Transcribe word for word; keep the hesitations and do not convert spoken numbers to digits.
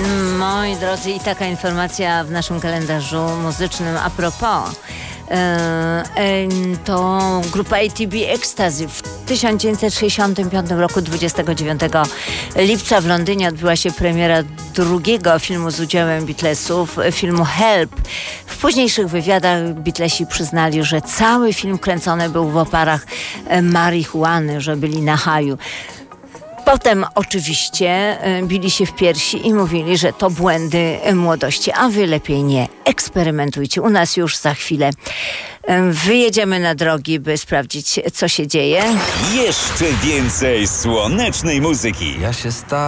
Moi drodzy, i taka informacja w naszym kalendarzu muzycznym a propos. To grupa A T B Ecstasy w tysiąc dziewięćset sześćdziesiątym piątym roku, dwudziestego dziewiątego lipca w Londynie odbyła się premiera drugiego filmu z udziałem Beatlesów, filmu Help. W późniejszych wywiadach Beatlesi przyznali, że cały film kręcony był w oparach marihuany, że byli na haju. Potem oczywiście bili się w piersi i mówili, że to błędy młodości, a wy lepiej nie eksperymentujcie. U nas już za chwilę wyjedziemy na drogi, by sprawdzić, co się dzieje. Jeszcze więcej słonecznej muzyki. Ja się sta